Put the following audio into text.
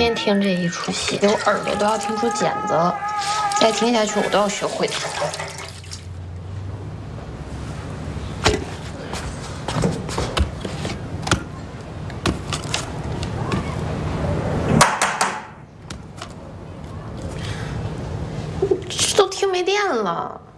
天听这一出戏，我耳朵都要听出茧子了。再听下去，我都要学会。这都听没电了。